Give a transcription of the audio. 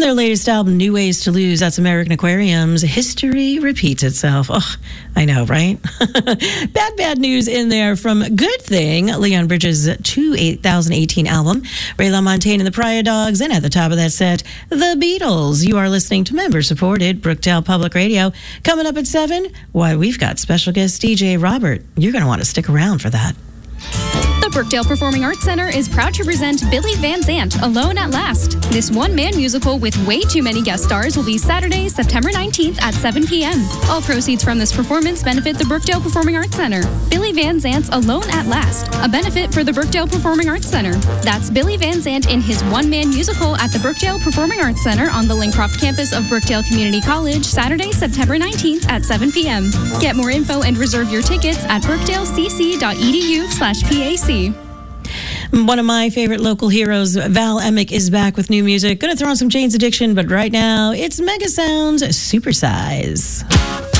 their latest album, New Ways to Lose, that's American Aquarium's History Repeats Itself. Oh, I know, right? Bad news in there from Good Thing, Leon Bridges' 2018 album, Ray LaMontagne and the Pryor Dogs, and at the top of that set, The Beatles. You are listening to member-supported Brookdale Public Radio. Coming up at 7, why, we've got special guest DJ Robert. You're going to want to stick around for that. The Brookdale Performing Arts Center is proud to present Billy Van Zandt, Alone at Last. This one-man musical with way too many guest stars will be Saturday, September 19th at 7 p.m. All proceeds from this performance benefit the Brookdale Performing Arts Center. Billy Van Zandt's Alone at Last, a benefit for the Brookdale Performing Arts Center. That's Billy Van Zandt in his one-man musical at the Brookdale Performing Arts Center on the Lincroft campus of Brookdale Community College, Saturday, September 19th at 7 p.m. Get more info and reserve your tickets at brookdalecc.edu/PAC. One of my favorite local heroes, Val Emick, is back with new music. Gonna throw on some Jane's Addiction, but right now it's Mega Sounds Supersize.